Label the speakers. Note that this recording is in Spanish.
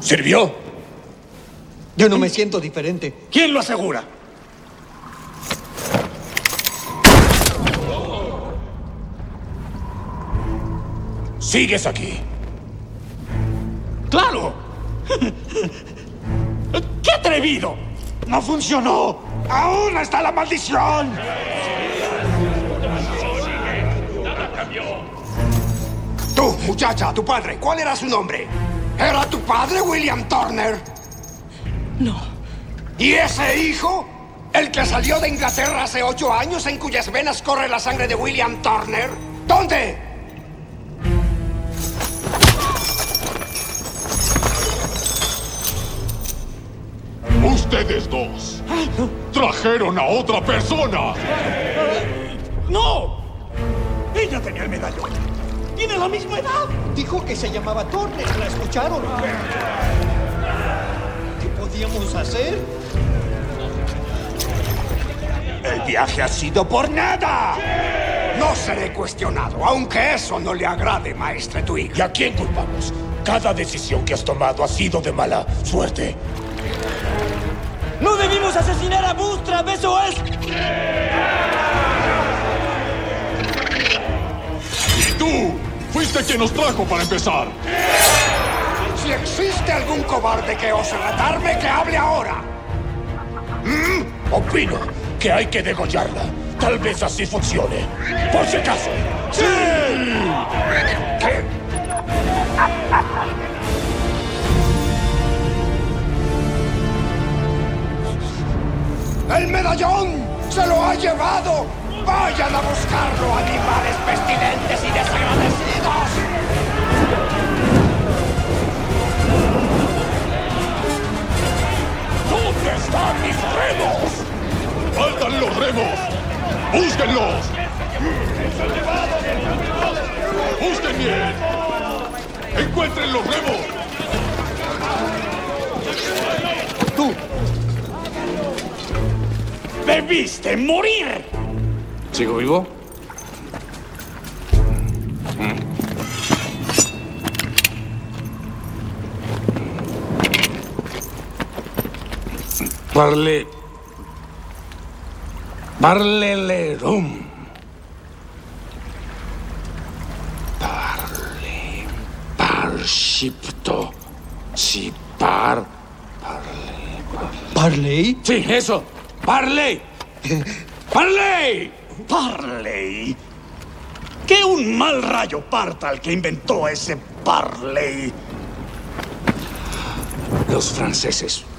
Speaker 1: ¿Sirvió?
Speaker 2: Yo no me siento diferente.
Speaker 1: ¿Quién lo asegura? ¿Sigues aquí? ¡Claro! ¡Qué atrevido! ¡No funcionó! ¡Aún está la maldición!
Speaker 3: Tú, muchacha, tu padre, ¿cuál era su nombre? ¿Era tu padre, William Turner?
Speaker 4: No.
Speaker 3: ¿Y ese hijo? ¿El que salió de Inglaterra hace 8 años, en cuyas venas corre la sangre de William Turner? ¿Dónde?
Speaker 5: Ustedes dos trajeron a otra persona.
Speaker 1: ¡No! Ella tenía el medallón. ¡Tiene la misma edad!
Speaker 2: Dijo que se llamaba Turner. ¿La escucharon? ¿Qué podíamos hacer?
Speaker 1: ¡El viaje ha sido por nada!
Speaker 3: No seré cuestionado, aunque eso no le agrade, maestre Twig.
Speaker 1: ¿Y a quién culpamos? Cada decisión que has tomado ha sido de mala suerte.
Speaker 4: ¡No debimos asesinar a Bootstrap! ¡Eso es!
Speaker 5: ¿Y tú? Fuiste quien nos trajo para empezar.
Speaker 3: Si existe algún cobarde que ose retarme, que hable ahora.
Speaker 1: Opino que hay que degollarla. Tal vez así funcione. Por si acaso.
Speaker 5: ¡Sí!
Speaker 3: ¿Qué? ¡El medallón! ¡Se lo ha llevado! ¡Vayan a buscarlo, animales pestilentes y desagradecidos!
Speaker 1: ¿Dónde están mis remos?
Speaker 5: ¡Faltan los remos! ¡Búsquenlos! ¡Busquen bien! ¡Encuentren los remos!
Speaker 2: Tú.
Speaker 1: ¡Debiste morir!
Speaker 6: ¿Sigo vivo? Parlelerum. Parshipto. Si
Speaker 2: ¿Parley?
Speaker 6: Sí, eso. Parley. Parley.
Speaker 1: ¡Parley! ¡Que un mal rayo parta al que inventó ese Parley!
Speaker 6: Los franceses